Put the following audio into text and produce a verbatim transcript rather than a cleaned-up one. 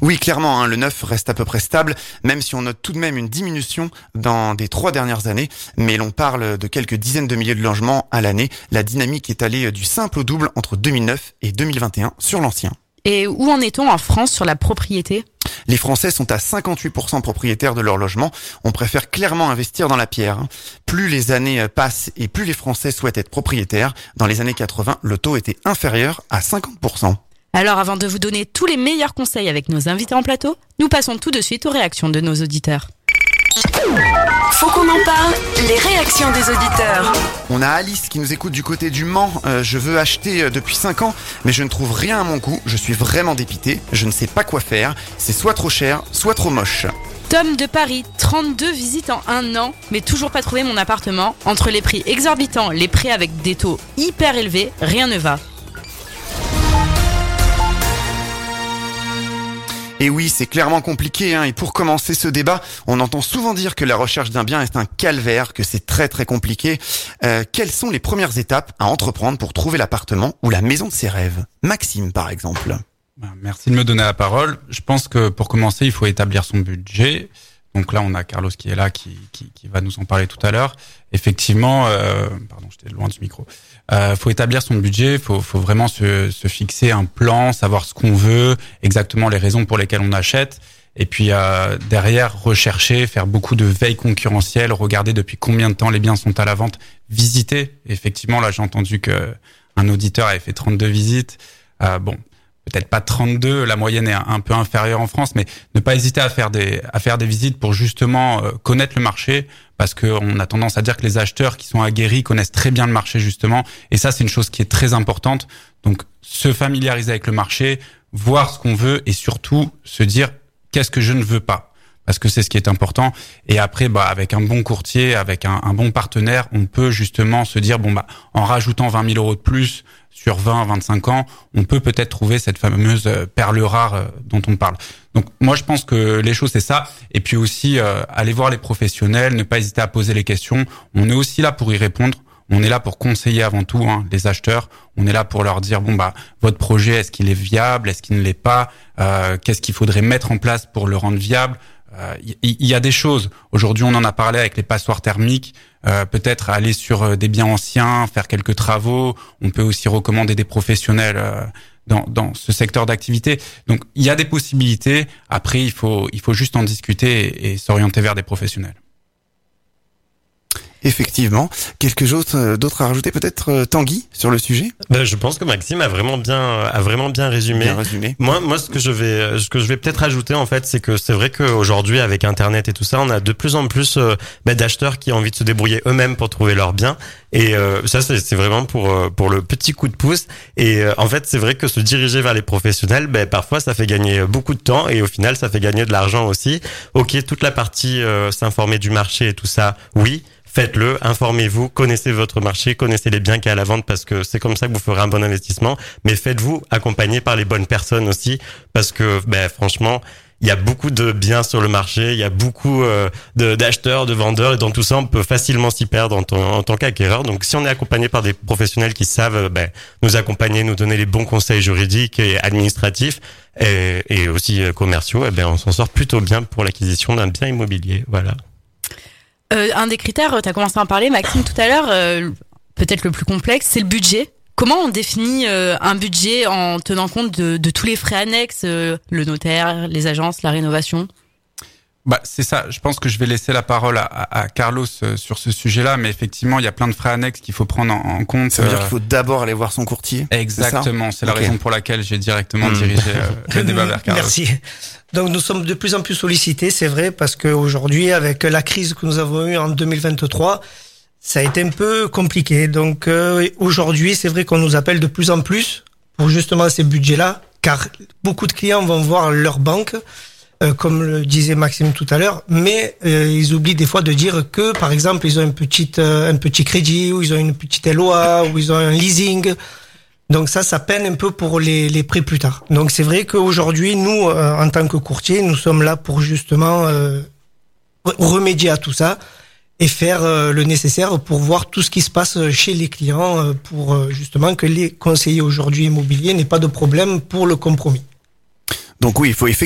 Oui, clairement, hein, le neuf reste à peu près stable, même si on note tout de même une diminution dans des trois dernières années. Mais l'on parle de quelques dizaines de milliers de logements à l'année. La dynamique est allée du simple au double entre deux mille neuf et deux mille vingt et un sur l'ancien. Et où en est-on en France sur la propriété ? Les Français sont à cinquante-huit pour cent propriétaires de leur logement. On préfère clairement investir dans la pierre. Plus les années passent et plus les Français souhaitent être propriétaires. Dans les années quatre-vingts, le taux était inférieur à cinquante pour cent. Alors avant de vous donner tous les meilleurs conseils avec nos invités en plateau, nous passons tout de suite aux réactions de nos auditeurs. Faut qu'on en parle, les réactions des auditeurs. On a Alice qui nous écoute du côté du Mans. Euh, je veux acheter euh, depuis cinq ans, mais je ne trouve rien à mon goût. Je suis vraiment dépité. Je ne sais pas quoi faire. C'est soit trop cher, soit trop moche. Tom de Paris, trente-deux visites en un an, mais toujours pas trouvé mon appartement. Entre les prix exorbitants, les prêts avec des taux hyper élevés, rien ne va. Et oui, c'est clairement compliqué, hein. Et pour commencer ce débat, on entend souvent dire que la recherche d'un bien est un calvaire, que c'est très très compliqué. Euh, quelles sont les premières étapes à entreprendre pour trouver l'appartement ou la maison de ses rêves ? Maxime, par exemple. Merci de me donner la parole. Je pense que pour commencer, il faut établir son budget. Donc là, on a Carlos qui est là, qui, qui, qui va nous en parler tout à l'heure. Effectivement, euh, pardon, j'étais loin du micro. Euh, faut établir son budget, faut, faut vraiment se, se fixer un plan, savoir ce qu'on veut, exactement les raisons pour lesquelles on achète. Et puis euh, derrière, rechercher, faire beaucoup de veille concurrentielle, regarder depuis combien de temps les biens sont à la vente, visiter. Effectivement, là, j'ai entendu que un auditeur avait fait trente-deux visites. Euh, bon. Peut-être pas trente-deux, la moyenne est un peu inférieure en France, mais ne pas hésiter à faire des à faire des visites pour justement euh, connaître le marché, parce que on a tendance à dire que les acheteurs qui sont aguerris connaissent très bien le marché justement, et ça c'est une chose qui est très importante. Donc se familiariser avec le marché, voir ce qu'on veut et surtout se dire qu'est-ce que je ne veux pas, parce que c'est ce qui est important. Et après, bah avec un bon courtier, avec un, un bon partenaire, on peut justement se dire bon bah en rajoutant vingt mille euros de plus sur vingt, vingt-cinq ans, on peut peut-être trouver cette fameuse perle rare dont on parle. Donc moi je pense que les choses c'est ça, et puis aussi euh, aller voir les professionnels, ne pas hésiter à poser les questions. On est aussi là pour y répondre. On est là pour conseiller avant tout hein, les acheteurs. On est là pour leur dire bon bah votre projet est-ce qu'il est viable, est-ce qu'il ne l'est pas, euh, qu'est-ce qu'il faudrait mettre en place pour le rendre viable. Il euh, y, y a des choses. Aujourd'hui, on en a parlé avec les passoires thermiques. Euh, peut-être aller sur des biens anciens, faire quelques travaux. On peut aussi recommander des professionnels euh, dans, dans ce secteur d'activité. Donc, il y a des possibilités. Après, il faut, il faut juste en discuter et, et s'orienter vers des professionnels. Effectivement. Quelque chose d'autre à rajouter peut-être, Tanguy, sur le sujet ? Ben, je pense que Maxime a vraiment bien, a vraiment bien résumé. Bien résumé. Moi, moi, ce que je vais, ce que je vais peut-être ajouter, en fait, c'est que c'est vrai qu'aujourd'hui, avec Internet et tout ça, on a de plus en plus euh, ben, d'acheteurs qui ont envie de se débrouiller eux-mêmes pour trouver leurs biens. Et euh, ça, c'est, c'est vraiment pour euh, pour le petit coup de pouce. Et euh, en fait, c'est vrai que se diriger vers les professionnels, ben parfois, ça fait gagner beaucoup de temps et au final, ça fait gagner de l'argent aussi. Ok, toute la partie euh, s'informer du marché et tout ça, oui. Faites-le, informez-vous, connaissez votre marché, connaissez les biens qu'il y a à la vente parce que c'est comme ça que vous ferez un bon investissement. Mais faites-vous accompagner par les bonnes personnes aussi parce que, ben, franchement, il y a beaucoup de biens sur le marché, il y a beaucoup euh, de, d'acheteurs, de vendeurs et dans tout ça, on peut facilement s'y perdre en, t- en tant qu'acquéreur. Donc, si on est accompagné par des professionnels qui savent ben, nous accompagner, nous donner les bons conseils juridiques et administratifs et, et aussi euh, commerciaux, eh ben, on s'en sort plutôt bien pour l'acquisition d'un bien immobilier. Voilà. Euh, un des critères, tu as commencé à en parler, Maxime, tout à l'heure, euh, peut-être le plus complexe, c'est le budget. Comment on définit euh, un budget en tenant compte de, de tous les frais annexes, euh, le notaire, les agences, la rénovation ? Bah c'est ça. Je pense que je vais laisser la parole à, à, à Carlos euh, sur ce sujet-là, mais effectivement, il y a plein de frais annexes qu'il faut prendre en, en compte. Ça veut euh... dire qu'il faut d'abord aller voir son courtier. Exactement. C'est, c'est la okay. raison pour laquelle j'ai directement mmh. dirigé euh, le débat vers Carlos. Merci. Donc nous sommes de plus en plus sollicités, c'est vrai, parce qu'aujourd'hui, avec la crise que nous avons eue en deux mille vingt-trois, ça a été un peu compliqué. Donc euh, aujourd'hui, c'est vrai qu'on nous appelle de plus en plus pour justement ces budgets-là, car beaucoup de clients vont voir leur banque, euh, comme le disait Maxime tout à l'heure, mais euh, ils oublient des fois de dire que, par exemple, ils ont une petite, euh, un petit crédit, ou ils ont une petite L O A, ou ils ont un leasing. Donc ça, ça peine un peu pour les, les prêts plus tard. Donc c'est vrai qu'aujourd'hui, nous, euh, en tant que courtier, nous sommes là pour justement euh, remédier à tout ça et faire euh, le nécessaire pour voir tout ce qui se passe chez les clients, euh, pour euh, justement que les conseillers aujourd'hui immobiliers n'aient pas de problème pour le compromis. Donc oui, il faut effectivement